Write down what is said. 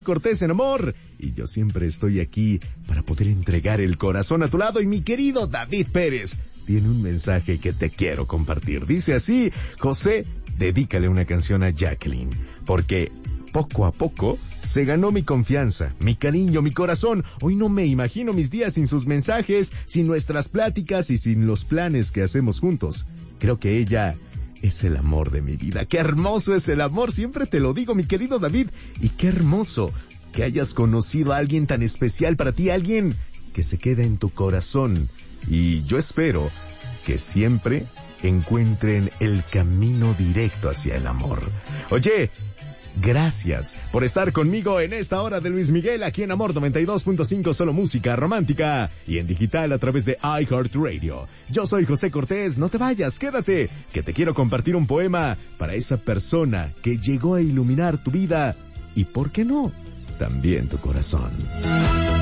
Cortés en amor, y yo siempre estoy aquí para poder entregar el corazón a tu lado. Y mi querido David Pérez tiene un mensaje que te quiero compartir. Dice así: José, dedícale una canción a Jacqueline, porque poco a poco se ganó mi confianza, mi cariño, mi corazón. Hoy no me imagino mis días sin sus mensajes, sin nuestras pláticas y sin los planes que hacemos juntos. Creo que ella es el amor de mi vida. ¡Qué hermoso es el amor! Siempre te lo digo, mi querido David. Y qué hermoso que hayas conocido a alguien tan especial para ti, alguien que se queda en tu corazón. Y yo espero que siempre encuentren el camino directo hacia el amor. Oye, gracias por estar conmigo en esta hora de Luis Miguel, aquí en Amor 92.5, solo música romántica, y en digital a través de iHeartRadio. Yo soy José Cortés, no te vayas, quédate, que te quiero compartir un poema para esa persona que llegó a iluminar tu vida y, ¿por qué no?, también tu corazón.